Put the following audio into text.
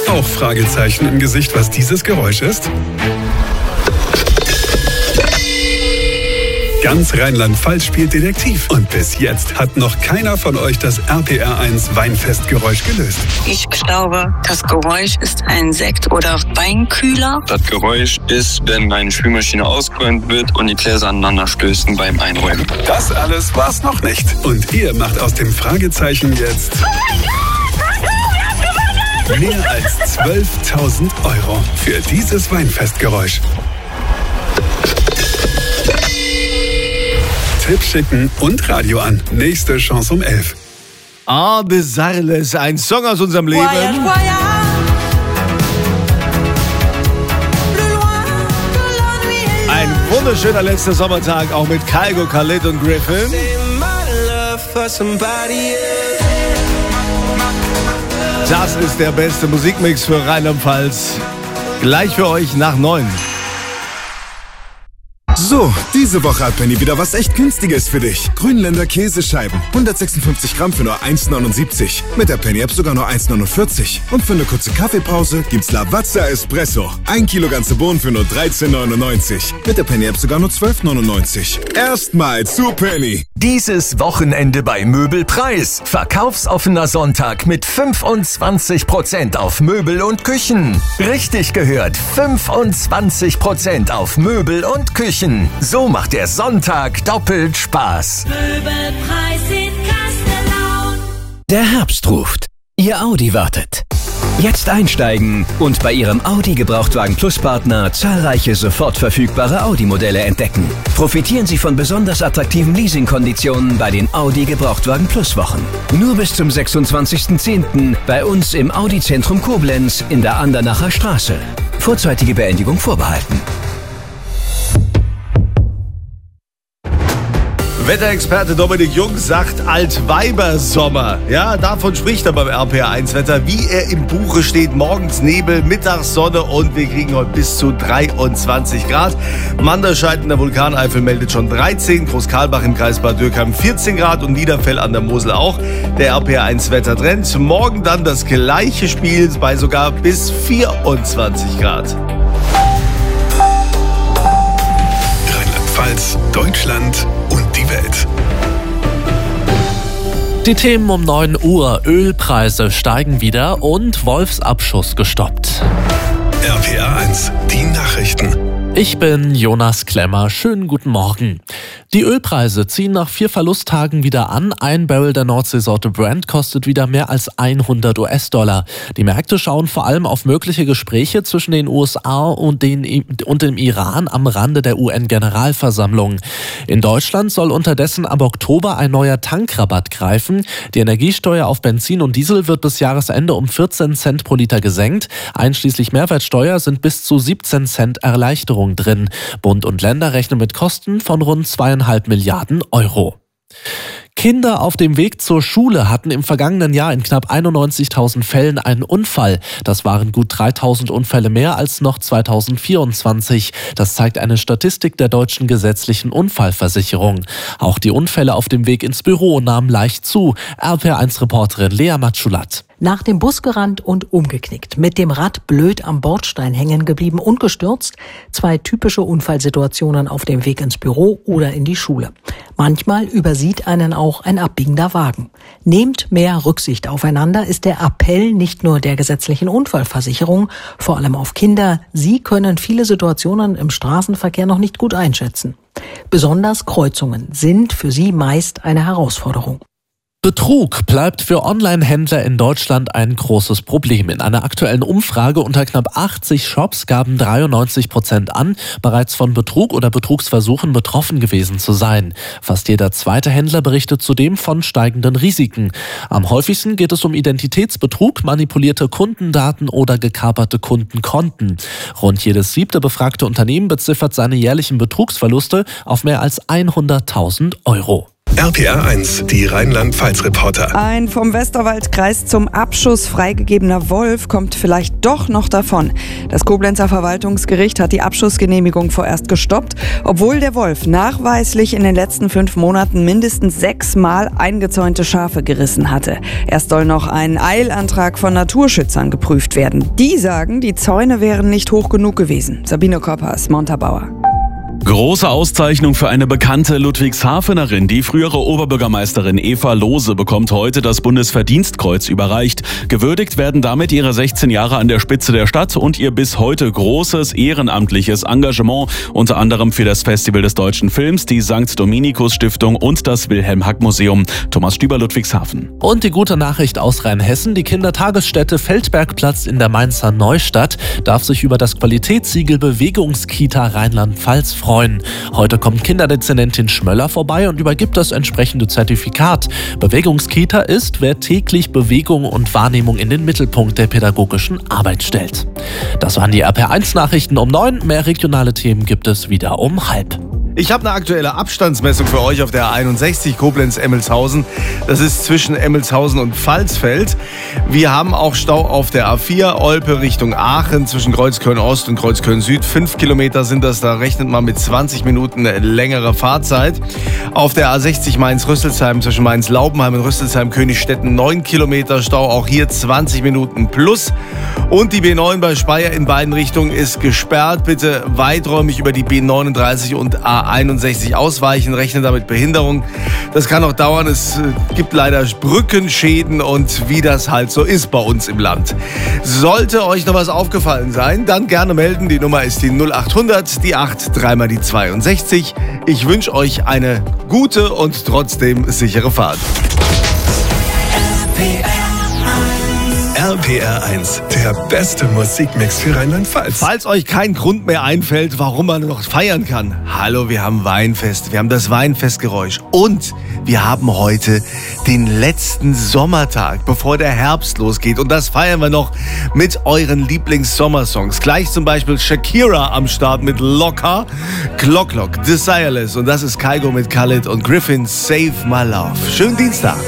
Auch Fragezeichen im Gesicht, was dieses Geräusch ist? Ganz Rheinland-Pfalz spielt Detektiv. Und bis jetzt hat noch keiner von euch das RPR1 Weinfestgeräusch gelöst. Ich glaube, das Geräusch ist ein Sekt- oder Weinkühler. Das Geräusch ist, wenn meine Spülmaschine ausgeräumt wird und die Gläser aneinander stößen beim Einräumen. Das alles war's noch nicht. Und ihr macht aus dem Fragezeichen jetzt mehr als 12.000 € für dieses Weinfestgeräusch. Tipp schicken und Radio an. Nächste Chance um 11. Bizarres, ein Song aus unserem Leben. Ein wunderschöner letzter Sommertag, auch mit Kygo, Khalid und Griffin. Das ist der beste Musikmix für Rheinland-Pfalz. Gleich für euch nach 9. So, diese Woche hat Penny wieder was echt Günstiges für dich. Grünländer Käsescheiben, 156 Gramm für nur 1,79. Mit der Penny-App sogar nur 1,49. Und für eine kurze Kaffeepause gibt's Lavazza Espresso. 1 Kilo ganze Bohnen für nur 13,99. Mit der Penny-App sogar nur 12,99. Erstmal zu Penny. Dieses Wochenende bei Möbelpreis. Verkaufsoffener Sonntag mit 25% auf Möbel und Küchen. Richtig gehört, 25% auf Möbel und Küchen. So macht der Sonntag doppelt Spaß. Möbelpreis in Kastellaun. Der Herbst ruft. Ihr Audi wartet. Jetzt einsteigen und bei Ihrem Audi Gebrauchtwagen Plus Partner zahlreiche sofort verfügbare Audi-Modelle entdecken. Profitieren Sie von besonders attraktiven Leasingkonditionen bei den Audi Gebrauchtwagen Plus Wochen. Nur bis zum 26.10. bei uns im Audi Zentrum Koblenz in der Andernacher Straße. Vorzeitige Beendigung vorbehalten. Wetterexperte Dominik Jung sagt Altweibersommer. Ja, davon spricht er beim RPR1-Wetter, wie er im Buche steht. Morgens Nebel, mittags Sonne und wir kriegen heute bis zu 23 Grad. Manderscheid in der Vulkaneifel meldet schon 13, Großkarlbach im Kreis Bad Dürkheim 14 Grad und Niederfell an der Mosel auch. Der RPR1-Wettertrend. Morgen dann das gleiche Spiel bei sogar bis 24 Grad. Rheinland-Pfalz, Deutschland und die Welt. Die Themen um 9 Uhr. Ölpreise steigen wieder und Wolfsabschuss gestoppt. RPR1, die Nachrichten. Ich bin Jonas Klemmer. Schönen guten Morgen. Die Ölpreise ziehen nach 4 Verlusttagen wieder an. Ein Barrel der Nordseesorte Brent kostet wieder mehr als 100 US-Dollar. Die Märkte schauen vor allem auf mögliche Gespräche zwischen den USA und dem Iran am Rande der UN-Generalversammlung. In Deutschland soll unterdessen ab Oktober ein neuer Tankrabatt greifen. Die Energiesteuer auf Benzin und Diesel wird bis Jahresende um 14 Cent pro Liter gesenkt. Einschließlich Mehrwertsteuer sind bis zu 17 Cent Erleichterung drin. Bund und Länder rechnen mit Kosten von rund 2,5 Milliarden Euro. Kinder auf dem Weg zur Schule hatten im vergangenen Jahr in knapp 91.000 Fällen einen Unfall. Das waren gut 3.000 Unfälle mehr als noch 2024. Das zeigt eine Statistik der deutschen gesetzlichen Unfallversicherung. Auch die Unfälle auf dem Weg ins Büro nahmen leicht zu. RPR1-Reporterin Lea Matschulat. Nach dem Bus gerannt und umgeknickt, mit dem Rad blöd am Bordstein hängen geblieben und gestürzt. 2 typische Unfallsituationen auf dem Weg ins Büro oder in die Schule. Manchmal übersieht einen auch ein abbiegender Wagen. Nehmt mehr Rücksicht aufeinander ist der Appell nicht nur der gesetzlichen Unfallversicherung, vor allem auf Kinder. Sie können viele Situationen im Straßenverkehr noch nicht gut einschätzen. Besonders Kreuzungen sind für sie meist eine Herausforderung. Betrug bleibt für Online-Händler in Deutschland ein großes Problem. In einer aktuellen Umfrage unter knapp 80 Shops gaben 93% an, bereits von Betrug oder Betrugsversuchen betroffen gewesen zu sein. Fast jeder zweite Händler berichtet zudem von steigenden Risiken. Am häufigsten geht es um Identitätsbetrug, manipulierte Kundendaten oder gekaperte Kundenkonten. Rund jedes 7. befragte Unternehmen beziffert seine jährlichen Betrugsverluste auf mehr als 100.000 Euro. RPR 1, die Rheinland-Pfalz-Reporter. Ein vom Westerwaldkreis zum Abschuss freigegebener Wolf kommt vielleicht doch noch davon. Das Koblenzer Verwaltungsgericht hat die Abschussgenehmigung vorerst gestoppt, obwohl der Wolf nachweislich in den letzten 5 Monaten mindestens 6-mal eingezäunte Schafe gerissen hatte. Erst soll noch ein Eilantrag von Naturschützern geprüft werden. Die sagen, die Zäune wären nicht hoch genug gewesen. Sabine Koppers, Montabaur. Große Auszeichnung für eine bekannte Ludwigshafenerin. Die frühere Oberbürgermeisterin Eva Lohse bekommt heute das Bundesverdienstkreuz überreicht. Gewürdigt werden damit ihre 16 Jahre an der Spitze der Stadt und ihr bis heute großes ehrenamtliches Engagement, unter anderem für das Festival des deutschen Films, die St. Dominikus Stiftung und das Wilhelm-Hack-Museum. Thomas Stüber, Ludwigshafen. Und die gute Nachricht aus Rheinhessen: Die Kindertagesstätte Feldbergplatz in der Mainzer Neustadt darf sich über das Qualitätssiegel Bewegungskita Rheinland-Pfalz freuen. Heute kommt Kinderdezernentin Schmöller vorbei und übergibt das entsprechende Zertifikat. Bewegungskita ist, wer täglich Bewegung und Wahrnehmung in den Mittelpunkt der pädagogischen Arbeit stellt. Das waren die RPR1-Nachrichten um 9. Mehr regionale Themen gibt es wieder um 12:30. Ich habe eine aktuelle Abstandsmessung für euch auf der A61 Koblenz-Emmelshausen. Das ist zwischen Emmelshausen und Pfalzfeld. Wir haben auch Stau auf der A4 Olpe Richtung Aachen zwischen Kreuzköln-Ost und Kreuzköln-Süd. 5 Kilometer sind das, da rechnet man mit 20 Minuten längere Fahrzeit. Auf der A60 Mainz-Rüsselsheim zwischen Mainz-Laubenheim und Rüsselsheim-Königstetten 9 Kilometer Stau, auch hier 20 Minuten plus. Und die B9 bei Speyer in beiden Richtungen ist gesperrt. Bitte weiträumig über die B39 und A61 ausweichen, rechnen damit Behinderung. Das kann noch dauern. Es gibt leider Brückenschäden und wie das halt so ist bei uns im Land. Sollte euch noch was aufgefallen sein, dann gerne melden. Die Nummer ist die 0800, die 8, 3 die 62. Ich wünsche euch eine gute und trotzdem sichere Fahrt. RPR 1, der beste Musikmix für Rheinland-Pfalz. Falls euch kein Grund mehr einfällt, warum man noch feiern kann. Hallo, wir haben Weinfest, wir haben das Weinfestgeräusch und wir haben heute den letzten Sommertag, bevor der Herbst losgeht. Und das feiern wir noch mit euren Lieblings-Sommersongs. Gleich zum Beispiel Shakira am Start mit Locker, Clock Clock, Desireless und das ist Kygo mit Khalid und Griffin, Save My Love. Schönen Dienstag.